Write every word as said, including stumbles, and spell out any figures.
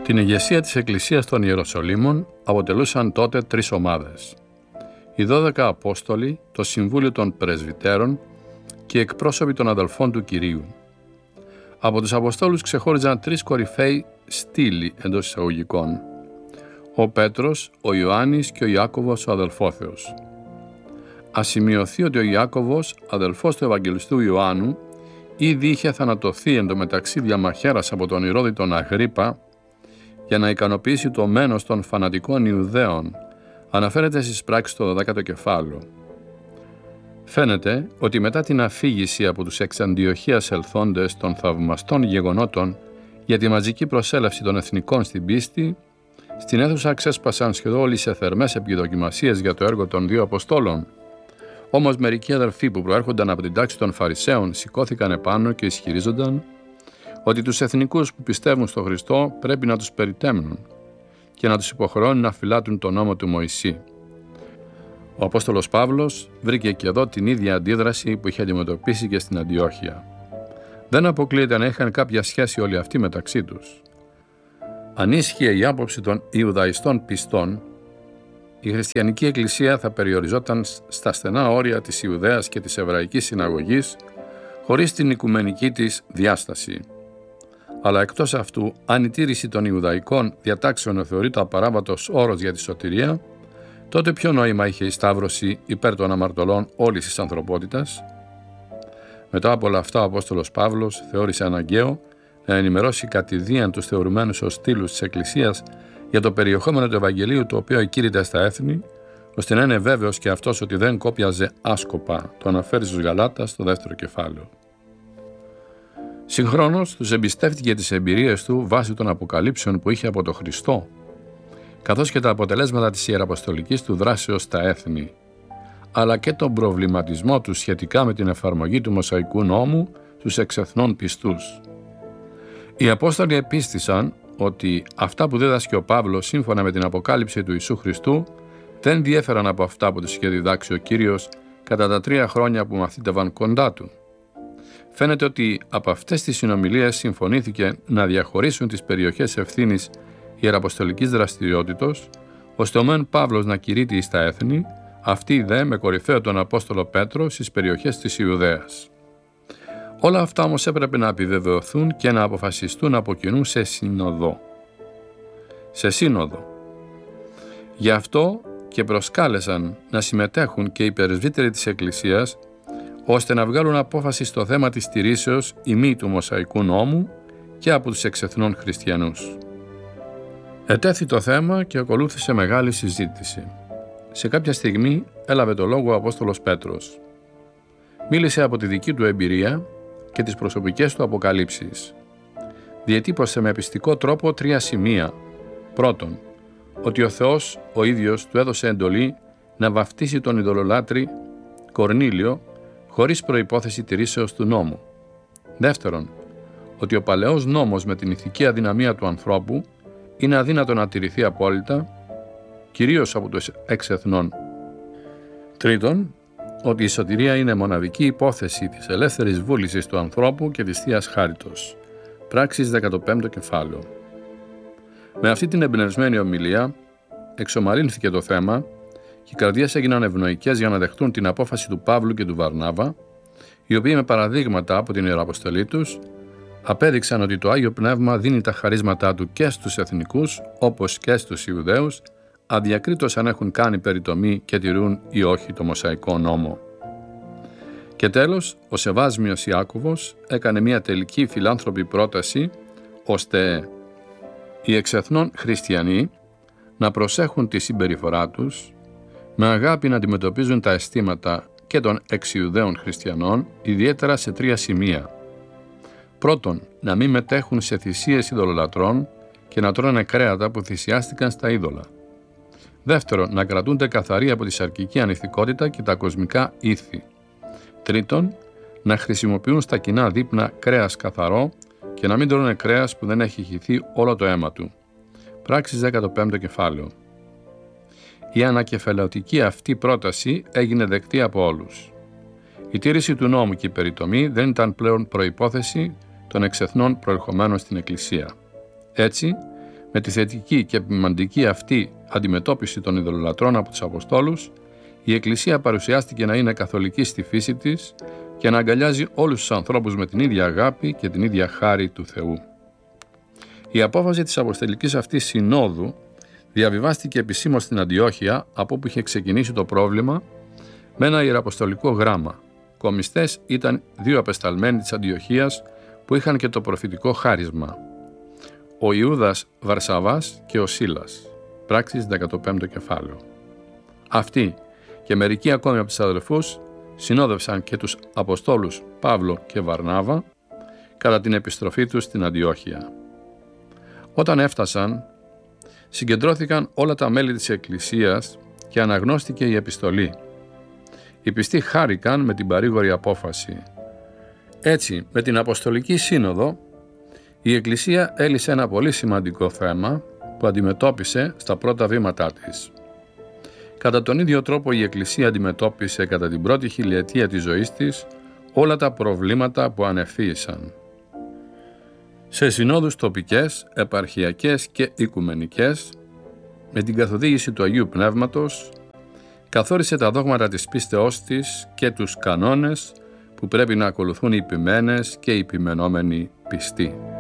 Την ηγεσία της Εκκλησίας των Ιεροσολύμων αποτελούσαν τότε τρεις ομάδες. Οι δώδεκα Απόστολοι, το Συμβούλιο των Πρεσβυτέρων και οι εκπρόσωποι των αδελφών του Κυρίου. Από τους Αποστόλους ξεχώριζαν τρεις κορυφαίοι στήλοι εντός εισαγωγικών: ο Πέτρος, ο Ιωάννης και ο Ιάκωβος ο αδελφόθεος. Ας σημειωθεί ότι ο Ιάκωβος, αδελφός του Ευαγγελιστού Ιωάννου, ήδη είχε θανατωθεί εντωμεταξύ διαμαχαίρας από τον Ηρώδη τον Αγρίπα για να ικανοποιήσει το μένος των φανατικών Ιουδαίων, αναφέρεται στις πράξεις στο δωδέκατο κεφάλαιο. Φαίνεται ότι μετά την αφήγηση από τους εξ Αντιοχίας ελθόντες των θαυμαστών γεγονότων για τη μαζική προσέλευση των εθνικών στην πίστη, στην αίθουσα ξέσπασαν σχεδόν όλοι σε θερμές επιδοκιμασίες για το έργο των δύο Αποστόλων. Όμως μερικοί αδερφοί που προέρχονταν από την τάξη των Φαρισαίων σηκώθηκαν επάνω και ισχυρίζονταν ότι τους εθνικούς που πιστεύουν στο Χριστό πρέπει να τους περιτέμνουν και να τους υποχρεώνουν να φυλάτουν τον νόμο του Μωυσή. Ο Απόστολος Παύλος βρήκε και εδώ την ίδια αντίδραση που είχε αντιμετωπίσει και στην Αντιόχεια. Δεν αποκλείεται να είχαν κάποια σχέση όλοι αυτοί μεταξύ τους. Αν ίσχυε η άποψη των Ιουδαϊστών πιστών, η χριστιανική εκκλησία θα περιοριζόταν στα στενά όρια της Ιουδαίας και της Εβραϊκής συναγωγής, χωρίς την οικουμενική της διάσταση. Αλλά εκτός αυτού, αν η τήρηση των Ιουδαϊκών διατάξεων θεωρείται απαράβατος όρος για τη σωτηρία, τότε ποιο νόημα είχε η Σταύρωση υπέρ των αμαρτωλών όλης της ανθρωπότητας? Μετά από όλα αυτά, ο Απόστολος Παύλος θεώρησε αναγκαίο να ενημερώσει κατηδίαν τους θεωρουμένους ως στήλους της Εκκλησίας για το περιεχόμενο του Ευαγγελίου, το οποίο εκήρυται στα έθνη, ώστε να είναι βέβαιος και αυτός ότι δεν κόπιαζε άσκοπα. Το αναφέρει στους Γαλάτας στο δεύτερο κεφάλαιο. Συγχρόνως, τους εμπιστεύτηκε τις εμπειρίες του βάσει των αποκαλύψεων που είχε από τον Χριστό, καθώς και τα αποτελέσματα της ιεραποστολικής του δράσεως στα έθνη, αλλά και τον προβληματισμό του σχετικά με την εφαρμογή του Μωσαϊκού νόμου στους εξ-εθνών πιστούς. Οι Απόστολοι επίστησαν ότι αυτά που δίδασκε ο Παύλος σύμφωνα με την αποκάλυψη του Ιησού Χριστού δεν διέφεραν από αυτά που τους είχε διδάξει ο Κύριος κατά τα τρία χρόνια που μαθήτευαν κοντά του. Φαίνεται ότι από αυτές τις συνομιλίες συμφωνήθηκε να διαχωρίσουν τις περιοχές ευθύνης ιεραποστολικής δραστηριότητος, ώστε ο μεν Παύλος να κηρύττει στα έθνη, αυτή δε με κορυφαίο τον Απόστολο Πέτρο στις περιοχές της Ιουδαίας. Όλα αυτά όμως έπρεπε να επιβεβαιωθούν και να αποφασιστούν από κοινού σε σύνοδο. Σε σύνοδο. Γι' αυτό και προσκάλεσαν να συμμετέχουν και οι πρεσβύτεροι της Εκκλησίας, ώστε να βγάλουν απόφαση στο θέμα της τηρήσεως ή μη του Μωσαϊκού νόμου και από τους εξ-εθνών χριστιανούς. Ετέθη το θέμα και ακολούθησε μεγάλη συζήτηση. Σε κάποια στιγμή έλαβε το λόγο ο Απόστολος Πέτρος. Μίλησε από τη δική του εμπειρία και τις προσωπικές του αποκαλύψεις. Διετύπωσε με πιστικό τρόπο τρία σημεία. Πρώτον, ότι ο Θεός ο ίδιος του έδωσε εντολή να βαφτίσει τον ειδωλολάτρη Κορνήλιο χωρίς προϋπόθεση τηρήσεως του νόμου. Δεύτερον, ότι ο παλαιός νόμος με την ηθική αδυναμία του ανθρώπου είναι αδύνατο να τηρηθεί απόλυτα, κυρίως από τους εξ-εθνών. Τρίτον, ότι η σωτηρία είναι μοναδική υπόθεση της ελεύθερης βούλησης του ανθρώπου και της Θείας Χάριτος. Πράξεις δεκαπέμπτο κεφάλαιο. Με αυτή την εμπνευσμένη ομιλία εξομαλύνθηκε το θέμα και οι καρδιές έγιναν ευνοϊκές για να δεχτούν την απόφαση του Παύλου και του Βαρνάβα, οι οποίοι με παραδείγματα από την Ιεραποστολή τους απέδειξαν ότι το Άγιο Πνεύμα δίνει τα χαρίσματά του και στους εθνικούς όπως και στους Ιουδαίους, αδιακρίτως αν έχουν κάνει περιτομή και τηρούν ή όχι το Μωσαϊκό νόμο. Και τέλος, ο Σεβάσμιος Ιάκωβος έκανε μια τελική φιλάνθρωπη πρόταση, ώστε οι εξ-εθνών χριστιανοί να προσέχουν τη συμπεριφορά τους, με αγάπη να αντιμετωπίζουν τα αισθήματα και των εξ-Ιουδαίων χριστιανών, ιδιαίτερα σε τρία σημεία. Πρώτον, να μην μετέχουν σε θυσίες ειδωλολατρών και να τρώνε κρέατα που θυσιάστηκαν στα είδωλα. Δεύτερον, να κρατούνται καθαροί από τη σαρκική ανηθικότητα και τα κοσμικά ήθη. Τρίτον, να χρησιμοποιούν στα κοινά δείπνα κρέας καθαρό και να μην τρώνε κρέας που δεν έχει χυθεί όλο το αίμα του. Πράξεις δεκαπέμπτο κεφάλαιο. Η ανακεφαλαιωτική αυτή πρόταση έγινε δεκτή από όλους. Η τήρηση του νόμου και η περιτομή δεν ήταν πλέον προϋπόθεση των εξ-εθνών προερχομένων στην Εκκλησία. Έτσι, Με τη θετική και ποιμαντική αυτή αντιμετώπιση των ειδωλολατρών από τους Αποστόλους, η Εκκλησία παρουσιάστηκε να είναι καθολική στη φύση της και να αγκαλιάζει όλους τους ανθρώπους με την ίδια αγάπη και την ίδια χάρη του Θεού. Η απόφαση της Αποστολικής αυτής συνόδου διαβιβάστηκε επισήμως στην Αντιόχεια, από όπου είχε ξεκινήσει το πρόβλημα, με ένα ιεραποστολικό γράμμα. Κομιστές ήταν δύο απεσταλμένοι της Αντιοχίας που είχαν και το προφητικό χάρισμα. Ο Ιούδας Βαρσαβάς και ο Σίλας. Πράξεις δέκατο πέμπτο κεφάλαιο. Αυτοί και μερικοί ακόμη από τους αδελφούς συνόδευσαν και τους Αποστόλους Παύλο και Βαρνάβα κατά την επιστροφή τους στην Αντιόχεια. Όταν έφτασαν, συγκεντρώθηκαν όλα τα μέλη της Εκκλησίας και αναγνώστηκε η επιστολή. Οι πιστοί χάρηκαν με την παρήγορη απόφαση. Έτσι, με την Αποστολική Σύνοδο, η Εκκλησία έλυσε ένα πολύ σημαντικό θέμα που αντιμετώπισε στα πρώτα βήματά της. Κατά τον ίδιο τρόπο η Εκκλησία αντιμετώπισε κατά την πρώτη χιλιετία της ζωής της όλα τα προβλήματα που ανεφύησαν. Σε συνόδους τοπικές, επαρχιακές και οικουμενικές, με την καθοδήγηση του Αγίου Πνεύματος, καθόρισε τα δόγματα της πίστεώς της και τους κανόνες που πρέπει να ακολουθούν οι ποιμένες και οι ποιμενόμενοι πιστοί.